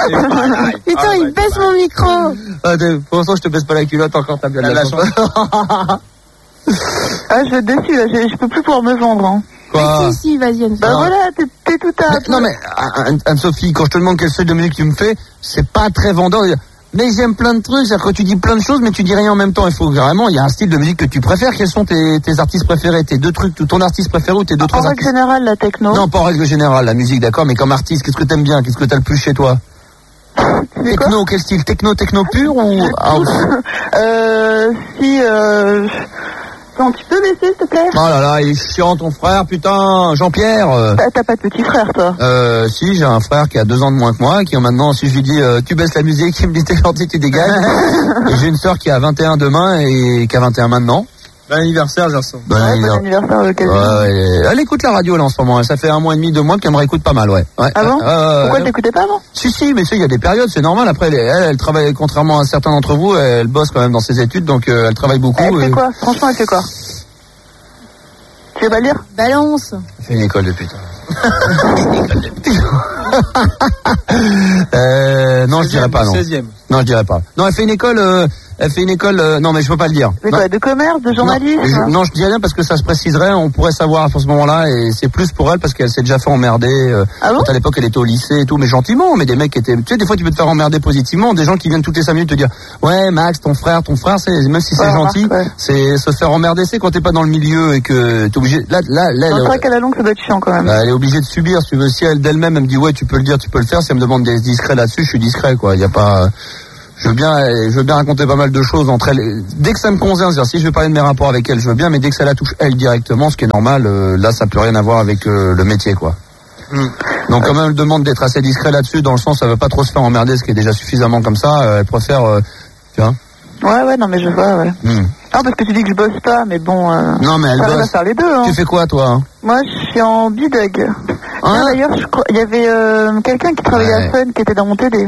Putain, il baisse mon micro. Pour l'instant, je te baisse pas la culotte encore, t'as bien de la chance. Ah, je vais être déçu, là, je peux plus pouvoir me vendre, hein. Quoi? Si, vas-y, Anne-Sophie. Bah voilà, t'es tout à... Non mais, Anne-Sophie, quand je te demande quel style de musique tu me fais, c'est pas très vendeur. Mais j'aime plein de trucs, c'est-à-dire que tu dis plein de choses, mais tu dis rien en même temps. Il faut vraiment, il y a un style de musique que tu préfères. Quels sont tes artistes préférés, tes deux trucs, ton artiste préféré ou tes deux, trois En artistes? règle générale, la techno. Non, pas en règle générale, la musique, d'accord, mais comme artiste, qu'est-ce que t'aimes bien? Qu'est-ce que t'as le plus chez toi? Techno, quel style? Techno pur ou house? Quand tu peux baisser, s'il te plaît? Oh là là, il est chiant ton frère, putain, Jean-Pierre. T'as pas de petit frère, toi? Si, j'ai un frère qui a 2 ans de moins que moi, qui maintenant, si je lui dis tu baisses la musique, il me dit t'es gentil, tu dégages. Et j'ai une sœur qui a 21 demain et qui a 21 maintenant. Bon anniversaire, Gerson. Bon anniversaire à l'occasion. Elle écoute la radio là en ce moment, ça fait 1 mois et demi, 2 mois qu'elle me réécoute pas mal, ouais. Ah bon? Pourquoi t'écoutais pas avant? Si, mais tu sais, il y a des périodes, c'est normal. Après, elle travaille, contrairement à certains d'entre vous, elle bosse quand même dans ses études, donc elle travaille beaucoup. Elle fait quoi? Franchement, elle fait quoi? Tu veux pas le dire? Balance. Elle fait une école de putain. Non, je dirais pas, non. 16e. Non, je dirais pas. Non, elle fait une école, non, mais je peux pas le dire. C'est quoi, de commerce, de journalisme? Non, je dis rien parce que ça se préciserait, on pourrait savoir à ce moment-là, et c'est plus pour elle parce qu'elle s'est déjà fait emmerder. Ah bon? Quand à l'époque elle était au lycée et tout, mais gentiment, mais des mecs qui étaient, tu sais, des fois tu peux te faire emmerder positivement, des gens qui viennent toutes les 5 minutes te dire, ouais, Max, ton frère, c'est, même si c'est gentil, c'est se faire emmerder, c'est quand t'es pas dans le milieu et que t'es obligé, là, c'est vrai qu'à la longue, ça doit être chiant quand même. Elle est obligée de subir, si tu veux, si elle d'elle-même, elle me dit, ouais, tu peux le dire, tu peux le faire, si elle me demande d'être discret là-dessus, je suis discret, quoi, il y a pas, je veux bien raconter pas mal de choses entre elles. Dès que ça me concerne, c'est-à-dire si je veux parler de mes rapports avec elle, je veux bien, mais dès que ça la touche elle directement, ce qui est normal, là ça peut rien avoir avec le métier, quoi. Donc quand même elle demande d'être assez discret là-dessus, dans le sens ça veut pas trop se faire emmerder, ce qui est déjà suffisamment comme ça, elle préfère, tu vois. Ouais, non mais je vois, ouais. Ah, parce que tu dis que je bosse pas, mais bon, non mais elle ça bosse. va faire les deux, hein. Tu fais quoi toi? Moi je suis en bidug. D'ailleurs, je crois, il y avait quelqu'un qui travaillait à Fun qui était dans mon TD.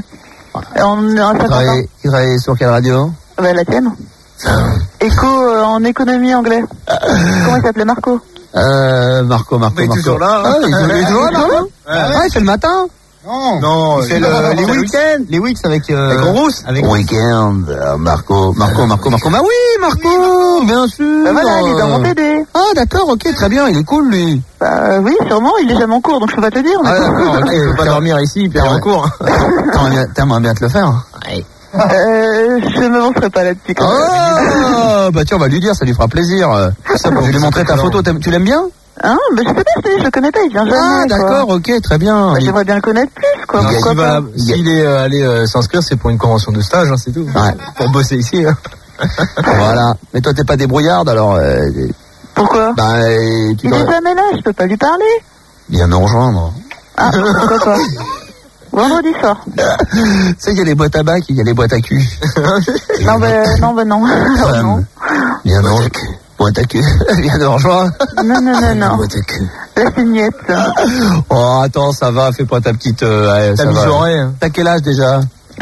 Tu travailles sur quelle radio? Bah, la tienne. Éco en économie anglais. Comment il s'appelait? Marco. Marco. Il est toujours là. Ah, il est toujours là, Marco. Il fait le matin. Non, il fait les week-ends. Les weeks avec Rousse. Week-end, Marco. Bah oui, Marco, bien sûr. Bah voilà, il est dans mon TD. Ah, d'accord, ok, très bien, il est cool, lui. Bah oui, sûrement, il est jamais en cours, donc je peux pas te le dire. Ah, d'accord, ok, il peut pas dormir ici, puis en cours. T'aimerais bien te le faire? Ouais. Je me montrerai pas là-dessus. Oh, bah tiens, on va lui dire, ça lui fera plaisir. Ça, je vais lui montrer ta photo, tu l'aimes bien? Hein, bah je sais pas, je le connais pas, il vient jamais. Ah, d'accord, ok, très bien. Bah, j'aimerais bien le connaître plus, quoi. S'il est allé s'inscrire, c'est pour une convention de stage, hein, c'est tout. Ouais. Pour bosser ici. Hein. Voilà. Mais toi, t'es pas débrouillarde, alors. Pourquoi? Bah, il est jamais là, je peux pas lui parler. Viens nous rejoindre. Ah, pourquoi pas? Vendredi soir. Tu sais, il y a les boîtes à bac, il y a les boîtes à cul. Non. Non. Viens donc. Boîte à cul. Viens nous rejoindre. Non. Boîte à cul. La signette. Oh, attends, ça va, fais pas ta petite... ta mijaurée. Hein. T'as quel âge déjà?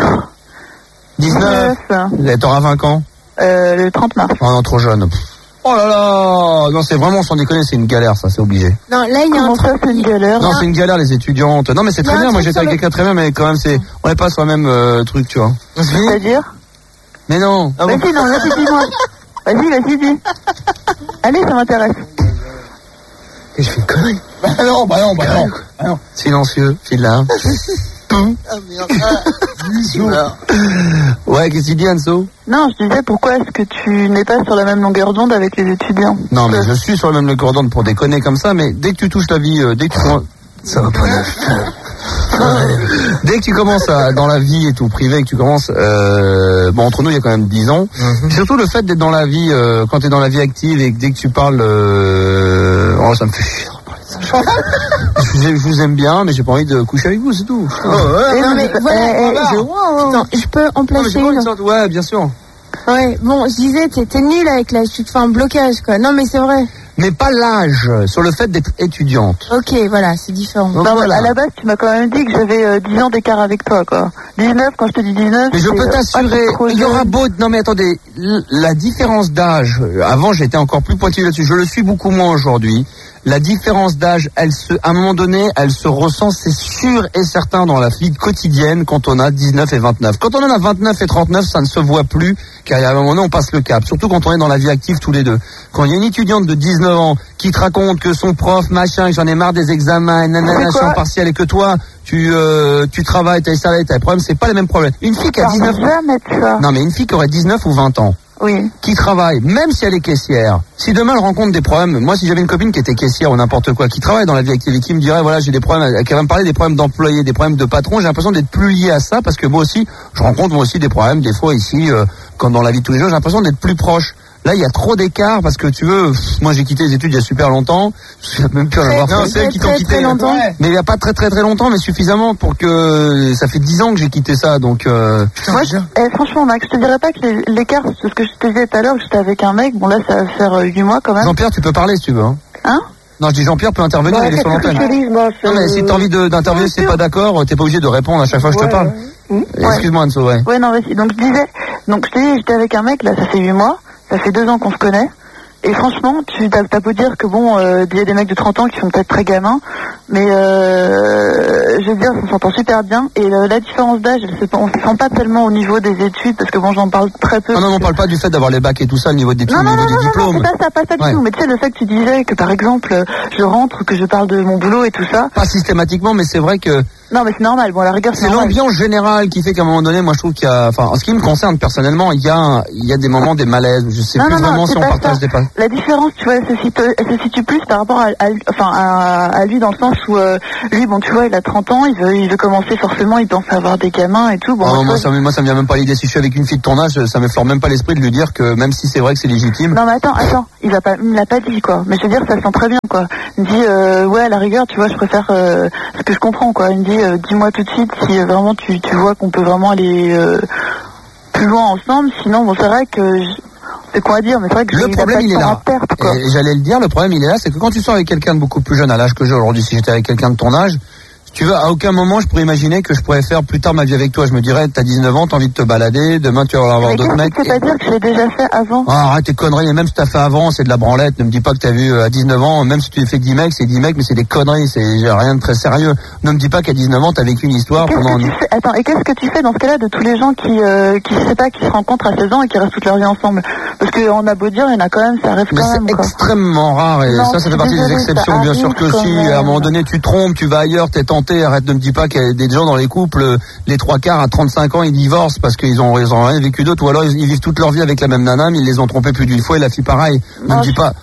19. T'auras 20 ans? Le 30 mars. Oh non, trop jeune. Oh là là. Non, c'est vraiment, sans déconner, c'est une galère, ça, c'est obligé. Non, là, il y a c'est une galère? Non, c'est une galère, les étudiantes. Non, mais c'est très bien, moi j'étais avec quelqu'un très bien, mais quand même, on n'est pas sur le même truc, tu vois. C'est-à-dire? Mais non. Vas-y, dis-moi. Vas-y, dis. Allez, ça m'intéresse. Et je fais une connerie. Bah non. Silencieux, file là. Ouais, qu'est-ce qu'il dit, Anso? Non, je disais, pourquoi est-ce que tu n'es pas sur la même longueur d'onde avec les étudiants? Non, mais je suis sur la même longueur d'onde pour déconner comme ça, mais dès que tu touches la vie, dès que tu... Ça va pas dès que tu commences dans la vie et tout, privé, que tu commences, bon, entre nous, il y a quand même 10 ans. Surtout le fait d'être dans la vie, quand tu es dans la vie active et que dès que tu parles, oh, ça me fait chier. Je vous aime bien, mais j'ai pas envie de coucher avec vous, c'est tout. Non, mais voilà. Je peux en placer une. Ouais, bien sûr. Ouais, bon, je disais, t'es nul avec l'âge, tu te fais un blocage, quoi. Non, mais c'est vrai. Mais pas l'âge, sur le fait d'être étudiante. Ok, voilà, c'est différent. Donc, voilà. À la base, tu m'as quand même dit que j'avais 10 ans d'écart avec toi, quoi. 19, quand je te dis 19... Mais je peux t'assurer, il y aura beau... Non mais attendez, la différence d'âge, avant j'étais encore plus pointilleux là-dessus, je le suis beaucoup moins aujourd'hui. La différence d'âge, à un moment donné, elle se ressent, c'est sûr et certain dans la vie quotidienne quand on a 19 et 29. Quand on en a 29 et 39, ça ne se voit plus, car à un moment donné, on passe le cap. Surtout quand on est dans la vie active tous les deux. Quand il y a une étudiante de 19 ans qui te raconte que son prof, machin, j'en ai marre des examens, nanana, je suis en partiel, et que toi, tu travailles, t'as les salaires, t'as les problèmes, c'est pas les mêmes problèmes. Une fille qui a 19 ans. Non, mais une fille qui aurait 19 ou 20 ans. Oui. Qui travaille, même si elle est caissière, si demain elle rencontre des problèmes, moi si j'avais une copine qui était caissière ou n'importe quoi, qui travaille dans la vie active et qui me dirait voilà j'ai des problèmes, qui va me parler des problèmes d'employés, des problèmes de patron, j'ai l'impression d'être plus lié à ça parce que moi aussi, je rencontre moi aussi des problèmes des fois ici, comme dans la vie de tous les jours, j'ai l'impression d'être plus proche. Là, il y a trop d'écart parce que tu veux, moi j'ai quitté les études il y a super longtemps, je sais même plus en avoir fait. C'est elles qui t'ont quitté longtemps. Mais il n'y a pas très longtemps, mais suffisamment pour que ça fait 10 ans que j'ai quitté ça, donc. Moi, franchement, Max, je te dirais pas que l'écart, c'est ce que je te disais tout à l'heure, que j'étais avec un mec. Bon là, ça va faire 8 mois quand même. Jean-Pierre, tu peux parler si tu veux. Hein? Non, je dis Jean-Pierre peut intervenir, il est sur l'antenne. Non, mais si t'as envie d'intervenir, si t'es pas d'accord, t'es pas obligé de répondre à chaque fois que je te parle. Excuse-moi, Anso, ouais. Ouais, non, vas-y. Donc je te dis, j'étais avec un mec, là, ça fait 8 mois. Ça fait 2 ans qu'on se connaît. Et franchement, t'as beau dire que bon, il y a des mecs de 30 ans qui sont peut-être très gamins, mais je veux dire, on s'entend super bien. Et la différence d'âge, on se sent pas tellement au niveau des études, parce que bon, j'en parle très peu. Non, on parle pas du fait d'avoir les bacs et tout ça, le niveau des études, au niveau des diplômes. Non, c'est pas ça du tout. Mais tu sais, le fait que tu disais que par exemple, je rentre, que je parle de mon boulot et tout ça. Pas systématiquement, mais c'est vrai que. Non, mais c'est normal. Bon, à la rigueur, c'est l'ambiance générale qui fait qu'à un moment donné, moi, je trouve qu'il y a, enfin, en ce qui me concerne personnellement, il y a des moments, des malaises. Je sais plus vraiment si on partage des pas. La différence, tu vois, elle se situe plus par rapport à lui dans le sens où lui, bon, tu vois, il a 30 ans, il veut commencer forcément, il pense avoir des gamins et tout. Bon, moi, ça me vient même pas l'idée. Si je suis avec une fille de ton âge, ça m'effleure même pas l'esprit de lui dire que même si c'est vrai que c'est légitime. Non, mais attends, il me l'a pas dit, quoi. Mais je veux dire, ça sent très bien, quoi. Il me dit, ouais, à la rigueur, tu vois, je préfère ce que je comprends, quoi. Il me dit, dis-moi tout de suite si vraiment tu vois qu'on peut vraiment aller plus loin ensemble. Sinon, bon, c'est vrai que c'est quoi à dire, mais c'est vrai que le problème il est là. Et j'allais le dire, le problème il est là, c'est que quand tu sors avec quelqu'un de beaucoup plus jeune à l'âge que j'ai aujourd'hui, si j'étais avec quelqu'un de ton âge, tu veux, à aucun moment je pourrais imaginer que je pourrais faire plus tard ma vie avec toi. Je me dirais, t'as 19 ans, t'as envie de te balader, demain tu vas avoir d'autres mecs. Mais qu'est-ce que tu veux pas dire que j'ai déjà fait avant? Ah, arrête tes conneries, et même si t'as fait avant, c'est de la branlette. Ne me dis pas que t'as vu à 19 ans, même si tu fais 10 mecs, c'est 10 mecs, mais c'est des conneries, c'est rien de très sérieux. Ne me dis pas qu'à 19 ans, t'as vécu une histoire pendant... Attends, et qu'est-ce que tu fais dans ce cas-là de tous les gens qui se rencontrent à 16 ans et qui restent toute leur vie ensemble? Parce qu'on a beau dire, il y en a quand même, ça rêve quand même. C'est extrêmement rare, et non, ça fait partie des exceptions, bien sûr que si. À un moment donné, tu trompes, tu vas ailleurs, t'es tenté, arrête de me dire pas qu'il y a des gens dans les couples, les 3/4 à 35 ans, ils divorcent parce qu'ils ont rien vécu d'autre, ou alors ils vivent toute leur vie avec la même nana, mais ils les ont trompés plus d'une fois et la fille pareil. Ne me dis pas,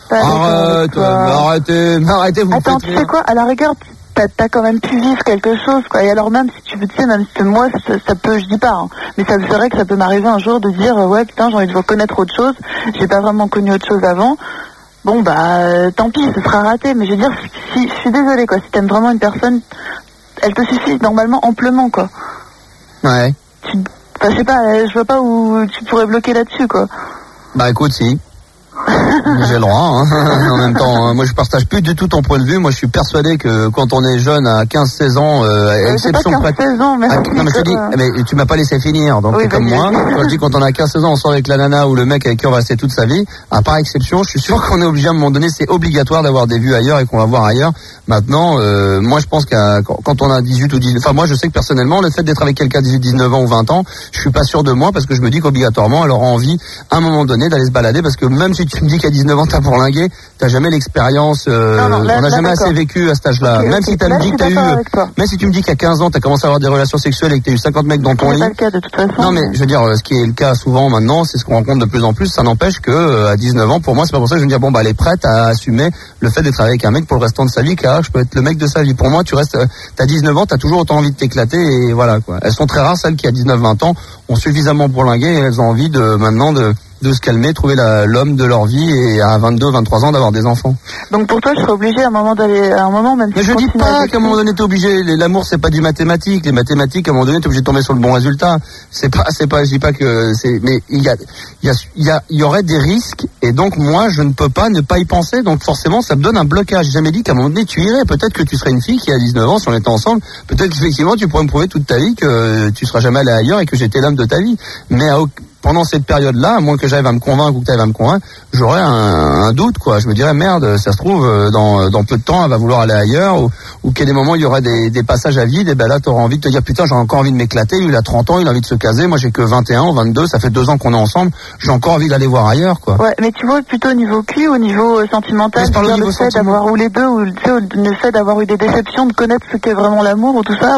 arrêtez, vous Attends, tu sais quoi, à la rigueur, t'as quand même pu vivre quelque chose, quoi. Et alors même si tu veux, tu sais, même si moi, ça peut, je dis pas, hein, mais ça c'est vrai que ça peut m'arriver un jour de dire, ouais, putain, j'ai envie de connaître autre chose, j'ai pas vraiment connu autre chose avant. Bon, bah, tant pis, ce sera raté, mais je veux dire, si je suis désolée, quoi, si t'aimes vraiment une personne, elle te suffit normalement amplement, quoi. Ouais. Je sais pas, je vois pas où tu pourrais bloquer là-dessus, quoi. Bah écoute, si. J'ai le droit, hein. En même temps, moi je partage plus du tout ton point de vue. Moi je suis persuadé que quand on est jeune à 15-16 ans, exception près... 16 ans, merci. Non mais je te dis, mais tu m'as pas laissé finir, donc oui, comme moi. Quand je dis quand on a 15-16 ans, on sort avec la nana ou le mec avec qui on va rester toute sa vie, à part exception, je suis sûr qu'on est obligé à un moment donné, c'est obligatoire d'avoir des vues ailleurs et qu'on va voir ailleurs. Maintenant, moi je pense qu'à quand on a 18 ou 19, enfin moi je sais que personnellement, le fait d'être avec quelqu'un de 18, 19 ans ou 20 ans, je suis pas sûr de moi parce que je me dis qu'obligatoirement, elle aura envie à un moment donné d'aller se balader parce que même si tu me dis qu'à 19 ans t'as bourlingué, t'as jamais l'expérience, on n'a jamais assez vécu à cet âge-là. Okay, même si tu me dis que t'as eu, même si tu me dis qu'à 15 ans t'as commencé à avoir des relations sexuelles et que t'as eu 50 mecs dans ton lit. C'est pas le cas de toute façon. Non mais je veux dire, ce qui est le cas souvent maintenant, c'est ce qu'on rencontre de plus en plus. Ça n'empêche que à 19 ans, pour moi, c'est pas pour ça que je veux dire bon bah elle est prête à assumer le fait d'être avec un mec pour le restant de sa vie, car je peux être le mec de sa vie. Pour moi, tu restes, t'as 19 ans, t'as toujours autant envie de t'éclater et voilà quoi. Elles sont très rares celles qui à 19-20 ans ont suffisamment bourlingué et elles ont envie de maintenant de se calmer, trouver l'homme de leur vie et à 22, 23 ans d'avoir des enfants. Donc pour toi, je serais obligé à un moment d'aller, à un moment même. Mais je dis pas qu'à un moment donné t'es obligé. L'amour c'est pas du mathématique. Les mathématiques à un moment donné t'es obligé de tomber sur le bon résultat. C'est pas. Je dis pas que c'est. Mais il y aurait des risques et donc moi je ne peux pas ne pas y penser. Donc forcément ça me donne un blocage. J'ai jamais dit qu'à un moment donné tu irais. Peut-être que tu serais une fille qui a 19 ans si on était ensemble. Peut-être qu'effectivement tu pourrais me prouver toute ta vie que tu seras jamais allé ailleurs et que j'étais l'homme de ta vie. Mais pendant cette période-là, à moins que j'arrive à me convaincre ou que tu arrives à me convaincre, j'aurais un doute, quoi. Je me dirais, merde, ça se trouve, dans peu de temps, elle va vouloir aller ailleurs, ou qu'il y a des moments où il y aura des passages à vide, et ben là, t'auras envie de te dire, putain, j'ai encore envie de m'éclater, lui, il a 30 ans, il a envie de se caser, moi, j'ai que 21 ou 22, ça fait 2 ans qu'on est ensemble, j'ai encore envie d'aller voir ailleurs, quoi. Ouais, mais tu vois plutôt au niveau cul ou au niveau sentimental, Je parle au niveau le fait sentiment. d'avoir, ou les deux, ou tu sais, le fait d'avoir eu des déceptions, de connaître ce qu'est vraiment l'amour, ou tout ça,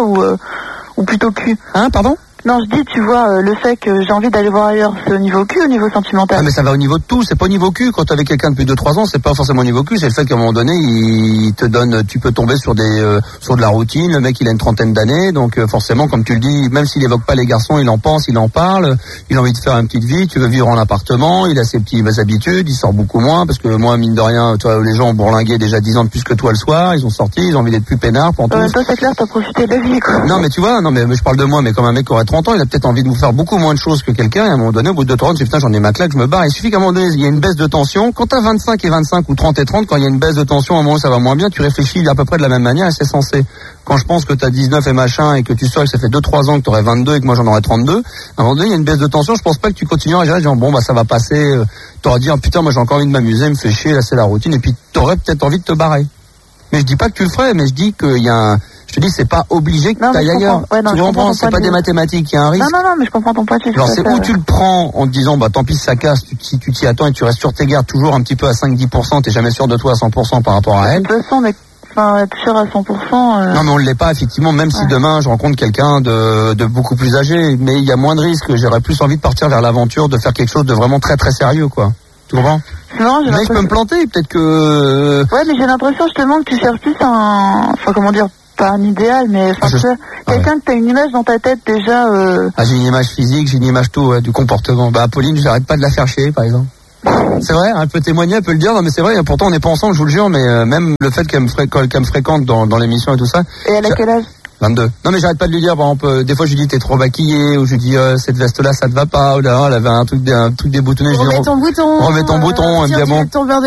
ou plutôt cul. Hein, pardon? Non, je dis, tu vois, le fait que j'ai envie d'aller voir ailleurs, c'est au niveau cul ou au niveau sentimental? Ah, mais ça va au niveau de tout, c'est pas au niveau cul. Quand t'es avec quelqu'un depuis 2-3 ans, c'est pas forcément au niveau cul, c'est le fait qu'à un moment donné, il te donne, tu peux tomber sur sur de la routine, le mec il a une trentaine d'années, donc forcément, comme tu le dis, même s'il évoque pas les garçons, il en pense, il en parle, il a envie de faire une petite vie, tu veux vivre en appartement, il a ses petites habitudes, il sort beaucoup moins, parce que moi, mine de rien, toi, les gens ont bourlingué déjà 10 ans de plus que toi le soir, ils ont sorti, ils ont envie d'être plus peinards pour tout. Toi, c'est clair, t'as profité de la vie, quoi. Non, mais tu vois, mais je parle de moi, mais comme un mec qui aurait 30 ans, il a peut-être envie de vous faire beaucoup moins de choses que quelqu'un, et à un moment donné, au bout de 2-3 ans, tu dis, putain, j'en ai ma claque, je me barre. Il suffit qu'à un moment donné, il y a une baisse de tension. Quand t'as 25 et 25 ou 30 et 30, quand il y a une baisse de tension, à un moment où ça va moins bien, tu réfléchis à peu près de la même manière, et c'est censé. Quand je pense que t'as 19 et machin, et que tu sors et que ça fait 2-3 ans que t'aurais 22 et que moi j'en aurais 32, à un moment donné, il y a une baisse de tension, je pense pas que tu continueras à gérer, genre, bon, bah, ça va passer, t'auras dit, oh, putain, moi j'ai encore envie de m'amuser, me fait chier, là, c'est la routine, et puis t'aurais peut-être envie de te barrer. Mais je dis pas que tu le ferais, mais je dis qu'il y a un, je te dis, c'est pas obligé que tu ailles ailleurs. Ouais, non, tu comprends, c'est pas des mathématiques, il y a un risque. Non, mais je comprends ton point de vue. Alors c'est où tu le prends en te disant, bah tant pis ça casse, si tu t'y attends et tu restes sur tes gardes toujours un petit peu à 5-10%, t'es jamais sûr de toi à 100% par rapport à elle. De toute façon, mais être sûr à 100%... Non mais on ne l'est pas effectivement, même si demain je rencontre quelqu'un de beaucoup plus âgé, mais il y a moins de risques, j'aurais plus envie de partir vers l'aventure, de faire quelque chose de vraiment très très sérieux, quoi. Tu comprends? Non, mais je peux me planter, peut-être que... Ouais, mais j'ai l'impression justement que tu cherches plus comment dire, pas un idéal, mais quelqu'un que t'as une image dans ta tête déjà... j'ai une image physique, j'ai une image tout, du comportement. Bah Pauline, j'arrête pas de la faire chier, par exemple. C'est vrai, elle peut témoigner, elle peut le dire, non mais c'est vrai, pourtant on n'est pas ensemble, je vous le jure, mais même le fait qu'elle me fréquente dans l'émission et tout ça... Et elle a quel âge? 22. Non mais j'arrête pas de lui dire, par exemple, des fois je lui dis t'es trop maquillée, ou je lui dis cette veste là ça te va pas, ou là elle avait un truc déboutonné, remets ton bouton, elle me dit bon, ton beurre de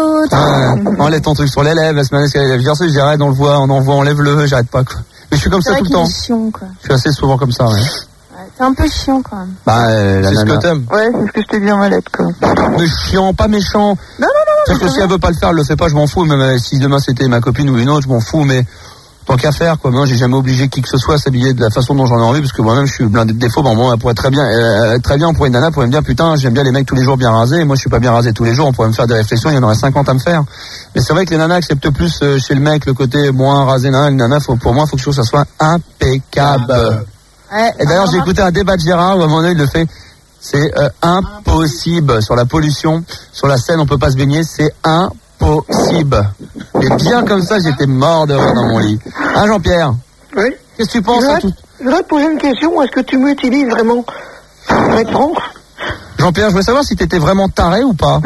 cacao, enlève ton truc sur les lèvres, la semaine elle vient ça, je dis arrête, on envoie, enlève-le, j'arrête pas, quoi. Mais je suis comme ça tout le temps. Chiant, quoi. Je suis assez souvent comme ça, ouais. T'es un peu chiant quand même. Bah c'est ce que t'aimes. Ouais, c'est ce que je t'ai dit en mallette, quoi. Mais chiant, pas méchant. Non. Parce que si elle veut pas le faire, elle le fait pas, je m'en fous, même si demain c'était ma copine ou une autre, je m'en fous, mais tant qu'à faire, quoi. Moi, j'ai jamais obligé qui que ce soit à s'habiller de la façon dont j'en ai envie, parce que moi-même, je suis blindé de défauts. Bon, moi, elle pourrait très bien pour une nana, pourrait me dire, putain, j'aime bien les mecs tous les jours bien rasés. Moi, je suis pas bien rasé tous les jours. On pourrait me faire des réflexions. Il y en aurait 50 à me faire. Mais c'est vrai que les nanas acceptent plus chez le mec le côté moins rasé. Les nanas, pour moi, faut que ça soit impeccable. Ouais, et d'ailleurs, j'ai écouté un débat de Gérard où à un moment donné, il le fait. C'est impossible sur la pollution, sur la Seine, on peut pas se baigner. C'est impossible. Et bien comme ça, j'étais mort de rire dans mon lit. Hein, Jean-Pierre? Oui. Qu'est-ce que tu penses à tout? Je voudrais te poser une question. Est-ce que tu m'utilises vraiment pour être franc? Jean-Pierre, je veux savoir si t'étais vraiment taré ou pas.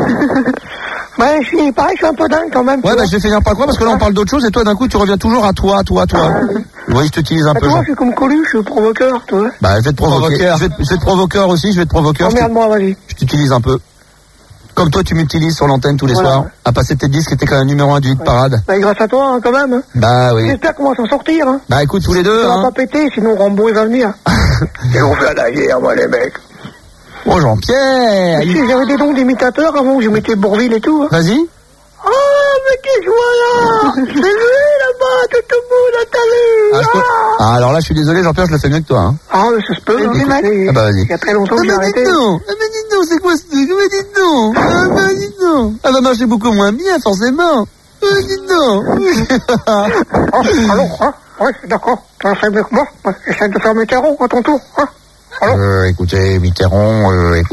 Ouais, je suis un peu dingue quand même. Ouais, bah je vais finir par quoi? Parce que là, on parle d'autre chose et toi, d'un coup, tu reviens toujours à toi. Oui, je t'utilise un peu. Toi, je suis comme Coluche, je suis provoqueur, toi. Bah, je vais te provoquer. Je vais te provoqueur aussi, je vais te provoqueur. Emmerde-moi, vas-y. Je t'utilise un peu. Comme toi, tu m'utilises sur l'antenne tous les soirs, à passer tes disques, t'es quand même numéro 1 du hit parade. Bah, grâce à toi, hein, quand même. Hein. Bah oui. J'espère qu'on va s'en sortir. Hein. Bah écoute, tous les deux. On va pas péter, sinon Rambo il va venir. Et on fait la guerre, moi, les mecs. Oh, Jean-Pierre. J'avais des dons d'imitateurs avant, je mettais Bourville et tout. Hein. Vas-y. Oh, mais qui voilà. C'est lui, là-bas, tout au bout, là, t'as vu. Ah, alors là, je suis désolé, Jean-Pierre, je le fais mieux que toi. Hein. Ah, mais ça se peut. Ah bah vas-y. Il y a très longtemps que j'ai arrêté. Dites donc, c'est quoi ce truc? Mais dites donc. Dites donc. Elle va marcher beaucoup moins bien, forcément. Dites donc. Alors, hein? Ouais, d'accord. Tu as fait mieux que moi. Essaye de faire Mitterrand à ton tour. Hein? Alors Écoutez, Mitterrand,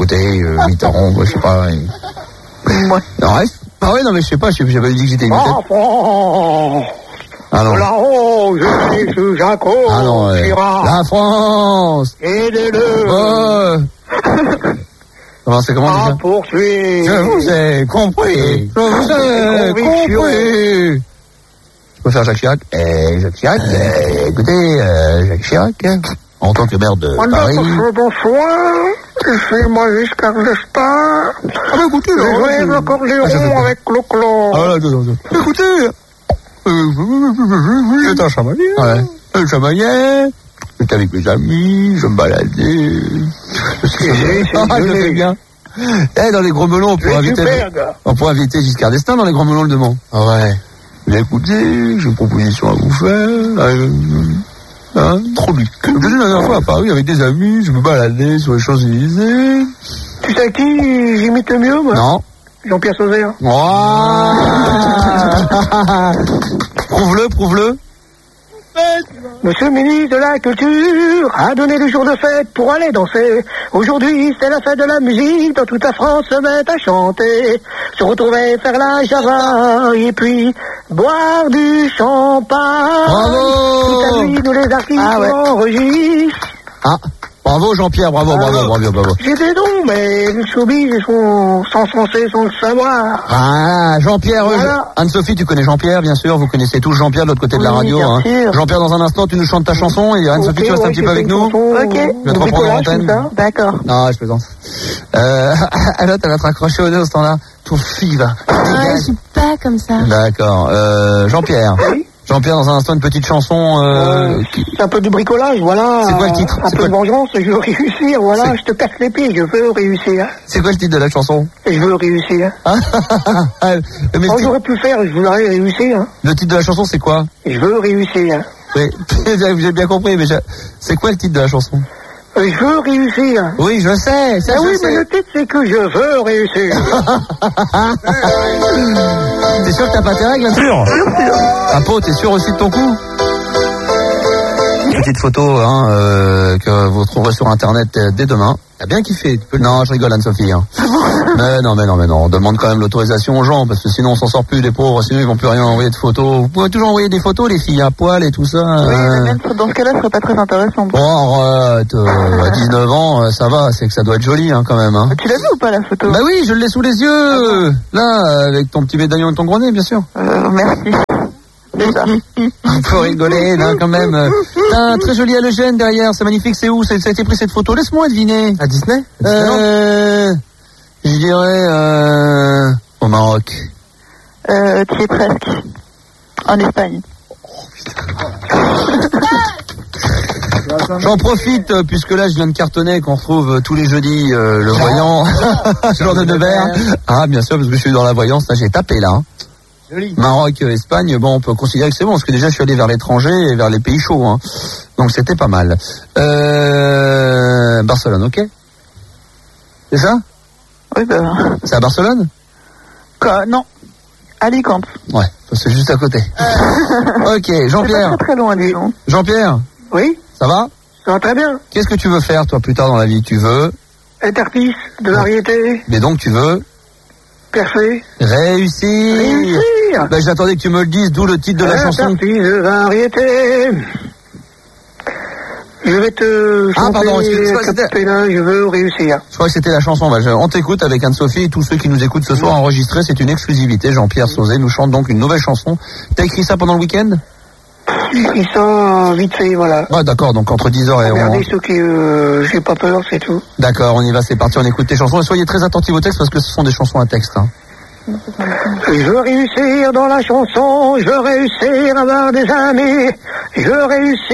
je sais pas. Ouais. Non, reste. Ah ouais, non, mais je sais pas, j'avais dit que j'étais imité. Ah non. Là-haut, je suis sous Jaco. Ah non, la France. Aidez-le. Comment c'est comment déjà? Poursuivre. Je vous ai compris. Je peux faire Jacques Chirac? Écoutez, Jacques Chirac, en tant que maire de Paris. Bonsoir, je suis Maurice Carlestin. Ah bah écoutez, je joue l'accordéon avec Clo-Clo. Ah là, écoutez, c'est un chamalier. Ouais. Le chamalier, J'étais avec mes amis, je me baladais. Je fais bien. Eh, dans les gros melons, on pourrait inviter Giscard d'Estaing dans les gros melons le Mans. Ah ouais. Mais écoutez, j'ai une proposition à vous faire. Trop bien. Je l'ai dit la dernière fois à Paris avec des amis, je me baladais sur les Champs-Élysées. Tu sais qui j'imite le mieux, moi? Non. Jean-Pierre Sauzet. Hein. Prouve-le. Monsieur le ministre de la Culture a donné le jour de fête pour aller danser. Aujourd'hui, c'est la fête de la musique, dans toute la France se met à chanter. Se retrouver, faire la java, et puis boire du champagne. Bravo. Tout à lui, nous les artistes enregistrent. Ah, bravo Jean-Pierre, bravo. J'étais donc, mais le showbiz, ils sont censés sans le savoir. Ah, Jean-Pierre, Voilà. Anne-Sophie, tu connais Jean-Pierre, bien sûr, vous connaissez tous Jean-Pierre de l'autre côté de la radio. bien sûr. Jean-Pierre, dans un instant, tu nous chantes ta chanson et Anne-Sophie, tu restes un petit peu avec nous. Ok. Je vais te reprendre l'antenne. D'accord. Non, je plaisante. Alors, elle va te raccrocher au nez au ce temps-là. Ton fille va. Ouais, je suis pas comme ça. D'accord. Jean-Pierre. Oui. Jean-Pierre, dans un instant, une petite chanson. C'est un peu du bricolage, voilà. C'est quoi le titre? Un peu de vengeance, je veux réussir, voilà. C'est- Je te casse les pieds, je veux réussir. C'est quoi le titre de la chanson? Je veux réussir. Mais Oh, j'aurais pu faire, je voudrais réussir. Hein. le titre de la chanson, c'est quoi? Je veux réussir. Oui, j'ai bien compris, mais c'est quoi le titre de la chanson? Je veux réussir. Oui, je sais. Ça, Ah je oui, sais. mais le titre, c'est que je veux réussir. T'es sûr que t'as pas tes règles là-dessus? Apo, t'es sûr aussi de ton coup? Petite photo que vous trouverez sur internet dès demain. T'as bien kiffé. Non, je rigole Anne-Sophie. Hein. Mais non. On demande quand même l'autorisation aux gens parce que sinon on s'en sort plus les pauvres. Sinon ils vont plus rien envoyer de photos. Vous pouvez toujours envoyer des photos les filles à poil et tout ça. Oui, mais même dans ce cas-là, ce serait pas très intéressant. Bon, arrête, à 19 ans, ça va, c'est que ça doit être joli quand même. Hein. Tu l'as vu ou pas la photo? Bah oui, je l'ai sous les yeux. Là, avec ton petit médaillon et ton grenade, bien sûr. Merci. C'est ça. Faut rigoler, là, quand même. T'as un très joli halogène derrière, c'est magnifique, c'est où? Ça a été pris cette photo? Laisse-moi deviner. À Disney? Je dirais, au Maroc. Tu y es presque. En Espagne. J'en profite, puisque là, je viens de cartonner, qu'on retrouve tous les jeudis, le voyant, Jean de Nevers. Ah, bien sûr, parce que je suis dans la voyance, là, j'ai tapé, là. Hein. Maroc, Espagne, bon, on peut considérer que c'est bon, parce que déjà, je suis allé vers l'étranger et vers les pays chauds, hein. Donc, c'était pas mal. Barcelone, ok? C'est ça? Oui, bah. C'est à Barcelone? Quoi? Non. Alicante. Ouais, c'est juste à côté. Ok, C'est pas Jean-Pierre. très loin, disons. Jean-Pierre, Oui, ça va? ça va très bien. Qu'est-ce que tu veux faire, toi, plus tard dans la vie? Tu veux, Être artiste de variété, mais donc tu veux percer, réussir. réussir. Ben, j'attendais que tu me le dises, d'où le titre de la Être chanson. artiste de variété. Je vais te Ah, pardon, chanter excuse-moi, a c'était- cappella, je veux réussir. Je crois que c'était la chanson. On t'écoute avec Anne-Sophie et tous ceux qui nous écoutent ce soir enregistrés. C'est une exclusivité. Jean-Pierre Sauzet nous chante donc une nouvelle chanson. T'as écrit ça pendant le week-end? J'écris ça vite fait, voilà. Ouais, d'accord. Donc entre 10h et Regardez 11h. ceux qui... j'ai pas peur, c'est tout. D'accord, on y va, c'est parti. On écoute tes chansons. Et soyez très attentifs au texte parce que ce sont des chansons à texte. Hein. Je veux réussir dans la chanson, je veux réussir à avoir des amis, je veux réussir